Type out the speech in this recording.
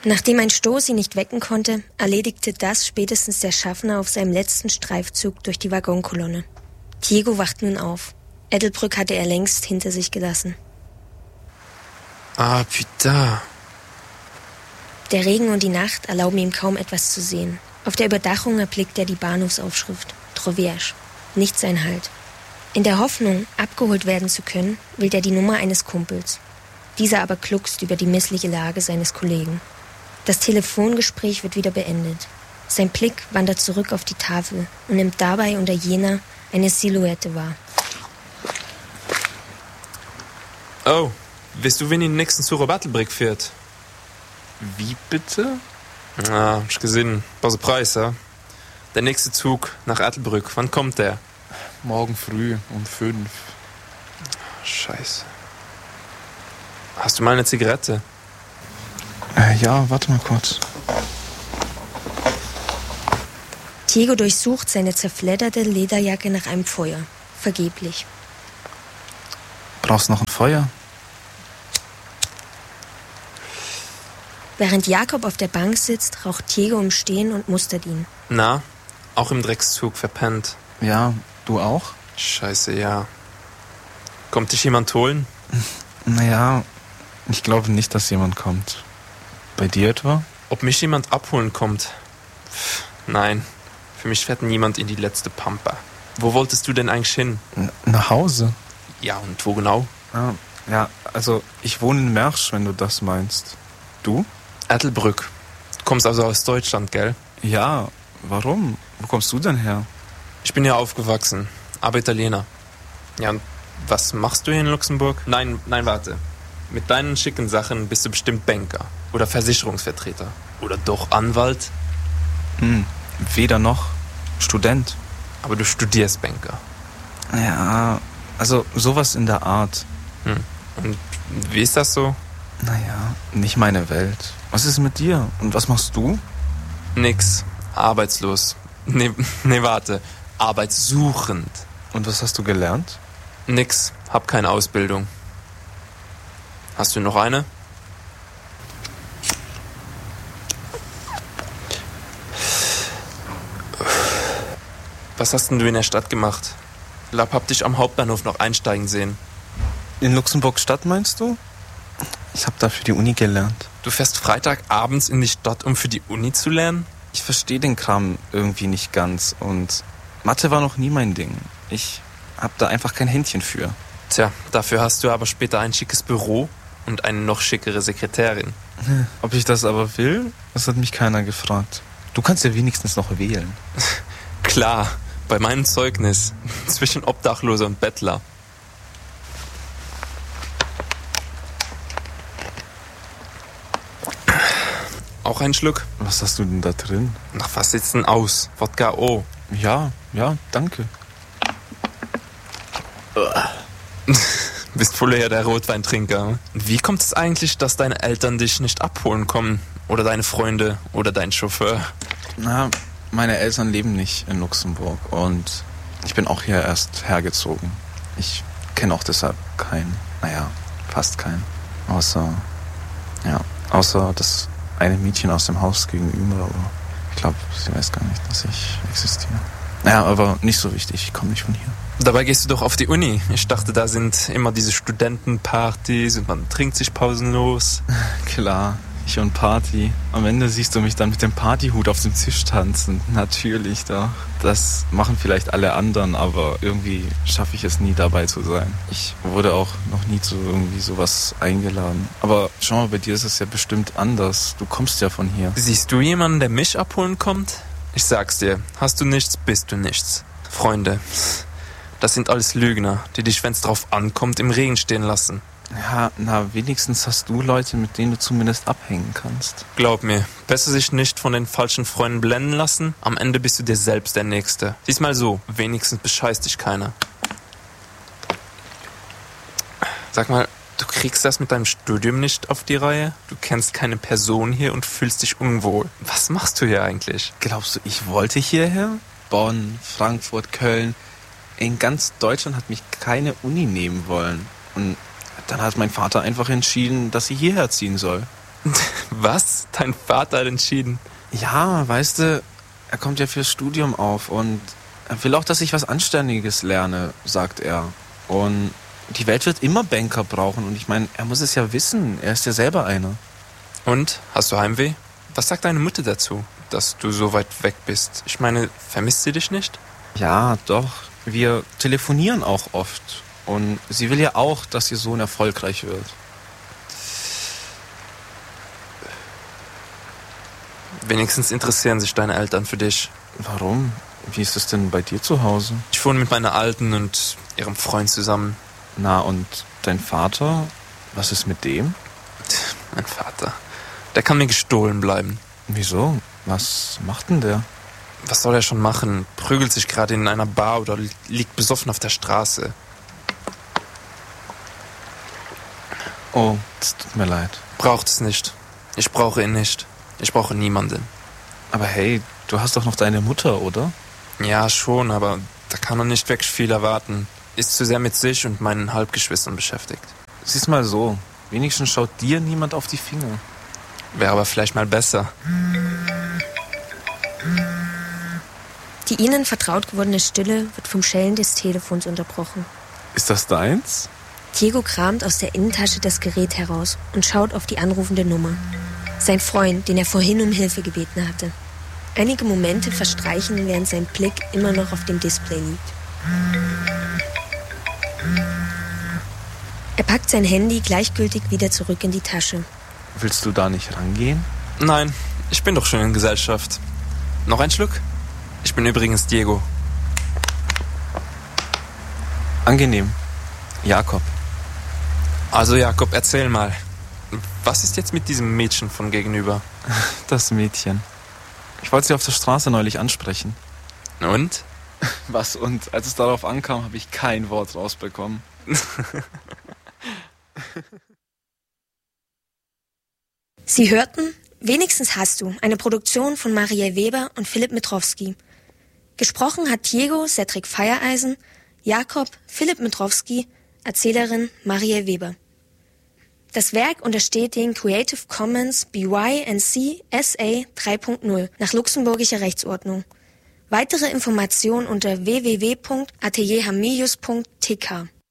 Nachdem ein Stoß ihn nicht wecken konnte, erledigte das spätestens der Schaffner auf seinem letzten Streifzug durch die Waggonkolonne. Diego wacht nun auf. Ettelbrück hatte er längst hinter sich gelassen. Ah, putain. Der Regen und die Nacht erlauben ihm kaum etwas zu sehen. Auf der Überdachung erblickt er die Bahnhofsaufschrift Trovierge. Nicht sein Halt. In der Hoffnung, abgeholt werden zu können, wählt er die Nummer eines Kumpels. Dieser aber gluckst über die missliche Lage seines Kollegen. Das Telefongespräch wird wieder beendet. Sein Blick wandert zurück auf die Tafel und nimmt dabei unter jener eine Silhouette wahr. Oh, weißt du, wen den nächsten Zug auf Ettelbrück fährt? Wie bitte? Ah, hab ich gesehen. Was Preis, ja? Der nächste Zug nach Ettelbrück, wann kommt der? Morgen früh um 5. Scheiße. Hast du mal eine Zigarette? Ja, warte mal kurz. Diego durchsucht seine zerfledderte Lederjacke nach einem Feuer. Vergeblich. Brauchst noch ein Feuer? Während Jakob auf der Bank sitzt, raucht Diego im Stehen und mustert ihn. Na, auch im Dreckszug verpennt. Ja, du auch? Scheiße, ja. Kommt dich jemand holen? Naja, ich glaube nicht, dass jemand kommt. Bei dir etwa? Ob mich jemand abholen kommt? Pff, nein, für mich fährt niemand in die letzte Pampa. Wo wolltest du denn eigentlich hin? Nach Hause? Ja, und wo genau? Ja, also ich wohne in Mersch, wenn du das meinst. Du? Ettelbrück. Du kommst also aus Deutschland, gell? Ja, warum? Wo kommst du denn her? Ich bin hier aufgewachsen, aber Italiener. Ja, und was machst du hier in Luxemburg? Nein, warte. Mit deinen schicken Sachen bist du bestimmt Banker oder Versicherungsvertreter oder doch Anwalt. Weder noch. Student. Aber du studierst Banker. Ja, also sowas in der Art. Und wie ist das so? Naja, nicht meine Welt. Was ist mit dir? Und was machst du? Nix. Arbeitslos. Nee, warte. Arbeitssuchend. Und was hast du gelernt? Nix. Hab keine Ausbildung. Hast du noch eine? Was hast denn du in der Stadt gemacht? Hab dich am Hauptbahnhof noch einsteigen sehen. In Luxemburg Stadt meinst du? Ich habe da für die Uni gelernt. Du fährst Freitagabends in die Stadt, um für die Uni zu lernen? Ich verstehe den Kram irgendwie nicht ganz und Mathe war noch nie mein Ding. Ich hab da einfach kein Händchen für. Tja, dafür hast du aber später ein schickes Büro und eine noch schickere Sekretärin. Ob ich das aber will? Das hat mich keiner gefragt. Du kannst ja wenigstens noch wählen. Klar, bei meinem Zeugnis. Zwischen Obdachloser und Bettler. Auch ein Schluck? Was hast du denn da drin? Nach was sieht's denn aus? Wodka O. Ja, danke. Bist voll eher der Rotweintrinker. Wie kommt es eigentlich, dass deine Eltern dich nicht abholen kommen? Oder deine Freunde? Oder dein Chauffeur? Na, meine Eltern leben nicht in Luxemburg und ich bin auch hier erst hergezogen. Ich kenne auch deshalb fast keinen. Außer das eine Mädchen aus dem Haus gegenüber, aber ich glaube, sie weiß gar nicht, dass ich existiere. Naja, aber nicht so wichtig, ich komme nicht von hier. Dabei gehst du doch auf die Uni. Ich dachte, da sind immer diese Studentenpartys und man trinkt sich pausenlos. Klar, ich und Party. Am Ende siehst du mich dann mit dem Partyhut auf dem Tisch tanzen. Natürlich doch. Das machen vielleicht alle anderen, aber irgendwie schaffe ich es nie, dabei zu sein. Ich wurde auch noch nie zu irgendwie sowas eingeladen. Aber schau mal, bei dir ist es ja bestimmt anders. Du kommst ja von hier. Siehst du jemanden, der mich abholen kommt? Ich sag's dir, hast du nichts, bist du nichts. Freunde, das sind alles Lügner, die dich, wenn's drauf ankommt, im Regen stehen lassen. Ja, wenigstens hast du Leute, mit denen du zumindest abhängen kannst. Glaub mir, besser sich nicht von den falschen Freunden blenden lassen. Am Ende bist du dir selbst der Nächste. Sieh's mal so, wenigstens bescheißt dich keiner. Sag mal, du kriegst das mit deinem Studium nicht auf die Reihe? Du kennst keine Person hier und fühlst dich unwohl. Was machst du hier eigentlich? Glaubst du, ich wollte hierher? Bonn, Frankfurt, Köln. In ganz Deutschland hat mich keine Uni nehmen wollen. Und dann hat mein Vater einfach entschieden, dass ich hierher ziehen soll. Was? Dein Vater hat entschieden? Ja, weißt du, er kommt ja fürs Studium auf und er will auch, dass ich was Anständiges lerne, sagt er. Und die Welt wird immer Banker brauchen und ich meine, er muss es ja wissen, er ist ja selber einer. Und? Hast du Heimweh? Was sagt deine Mutter dazu, dass du so weit weg bist? Ich meine, vermisst sie dich nicht? Ja, doch. Wir telefonieren auch oft. Und sie will ja auch, dass ihr Sohn erfolgreich wird. Wenigstens interessieren sich deine Eltern für dich. Warum? Wie ist es denn bei dir zu Hause? Ich wohne mit meiner Alten und ihrem Freund zusammen. Na, und dein Vater? Was ist mit dem? Mein Vater. Der kann mir gestohlen bleiben. Wieso? Was macht denn der? Was soll er schon machen? Prügelt sich gerade in einer Bar oder liegt besoffen auf der Straße. Oh, es tut mir leid. Braucht es nicht. Ich brauche ihn nicht. Ich brauche niemanden. Aber hey, du hast doch noch deine Mutter, oder? Ja, schon, aber da kann man nicht wirklich viel erwarten. Ist zu sehr mit sich und meinen Halbgeschwistern beschäftigt. Sieh's mal so. Wenigstens schaut dir niemand auf die Finger. Wäre aber vielleicht mal besser. Die ihnen vertraut gewordene Stille wird vom Schellen des Telefons unterbrochen. Ist das deins? Diego kramt aus der Innentasche das Gerät heraus und schaut auf die anrufende Nummer. Sein Freund, den er vorhin um Hilfe gebeten hatte. Einige Momente verstreichen, während sein Blick immer noch auf dem Display liegt. Er packt sein Handy gleichgültig wieder zurück in die Tasche. Willst du da nicht rangehen? Nein, ich bin doch schon in Gesellschaft. Noch ein Schluck? Ich bin übrigens Diego. Angenehm. Jakob. Also Jakob, erzähl mal. Was ist jetzt mit diesem Mädchen von gegenüber? Das Mädchen. Ich wollte sie auf der Straße neulich ansprechen. Und? Was und? Als es darauf ankam, habe ich kein Wort rausbekommen. Sie hörten Wenigstens hast du, eine Produktion von Marielle Weber und Philipp Mitrowski. Gesprochen hat Diego Cedric Feiereisen, Jakob Philipp Mitrowski, Erzählerin Marielle Weber. Das Werk untersteht den Creative Commons BY-NC SA 3.0 nach luxemburgischer Rechtsordnung. Weitere Informationen unter www.atelierhamilius.tk